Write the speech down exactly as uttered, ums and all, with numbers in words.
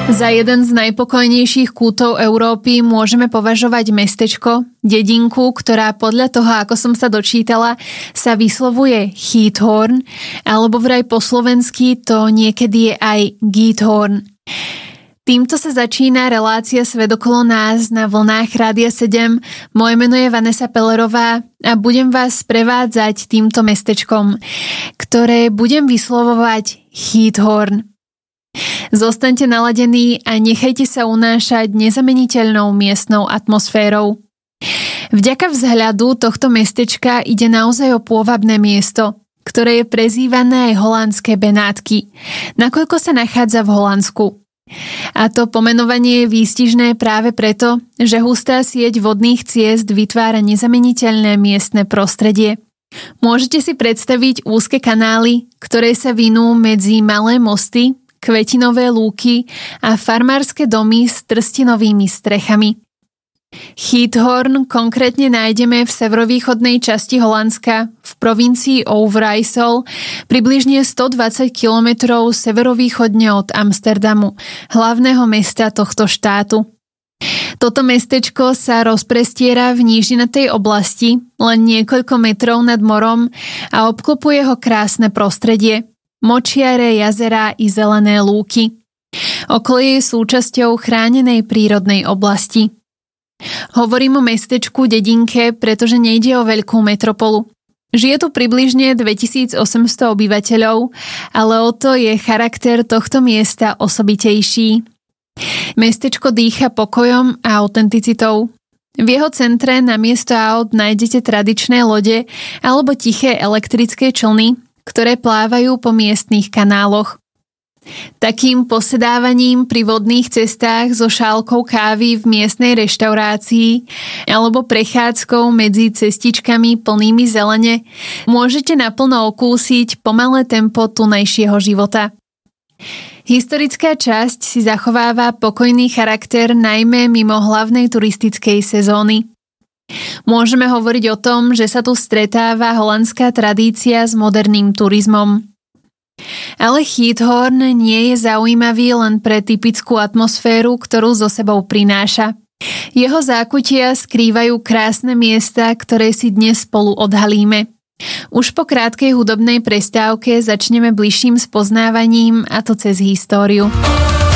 Za jeden z najpokojnejších kútov Európy môžeme považovať mestečko, dedinku, ktorá podľa toho, ako som sa dočítala, sa vyslovuje Heathorn, alebo vraj po slovensky to niekedy je aj Geethorn. Týmto sa začína relácia Svet okolo nás na vlnách Rádia sedem. Moje meno je Vanessa Pellerová a budem vás sprevádzať týmto mestečkom, ktoré budem vyslovovať Heathorn. Zostaňte naladení a nechajte sa unášať nezameniteľnou miestnou atmosférou. Vďaka vzhľadu tohto mestečka ide naozaj o pôvabné miesto, ktoré je prezývané aj holandské Benátky, nakoľko sa nachádza v Holandsku. A to pomenovanie je výstižné práve preto, že hustá sieť vodných ciest vytvára nezameniteľné miestne prostredie. Môžete si predstaviť úzke kanály, ktoré sa vinú medzi malé mosty, kvetinové lúky a farmárske domy s trstinovými strechami. Heathorn konkrétne nájdeme v severovýchodnej časti Holandska v provincii Overijssel, približne stodvadsať kilometrov severovýchodne od Amsterdamu, hlavného mesta tohto štátu. Toto mestečko sa rozprestiera v nížinatej oblasti, len niekoľko metrov nad morom a obklopuje ho krásne prostredie. Močiare, jazerá i zelené lúky. Okolie je súčasťou chránenej prírodnej oblasti. Hovorím o mestečku, dedinke, pretože nejde o veľkú metropolu. Žije tu približne dvetisícosemsto obyvateľov, ale o to je charakter tohto miesta osobitejší. Mestečko dýcha pokojom a autenticitou. V jeho centre namiesto aut nájdete tradičné lode alebo tiché elektrické člny, ktoré plávajú po miestnych kanáloch. Takým posedávaním pri vodných cestách so šálkou kávy v miestnej reštaurácii alebo prechádzkou medzi cestičkami plnými zelene môžete naplno okúsiť pomalé tempo tunajšieho života. Historická časť si zachováva pokojný charakter najmä mimo hlavnej turistickej sezóny. Môžeme hovoriť o tom, že sa tu stretáva holandská tradícia s moderným turizmom. Ale Heathorn nie je zaujímavý len pre typickú atmosféru, ktorú so sebou prináša. Jeho zákutia skrývajú krásne miesta, ktoré si dnes spolu odhalíme. Už po krátkej hudobnej prestávke začneme bližším spoznávaním, a to cez históriu.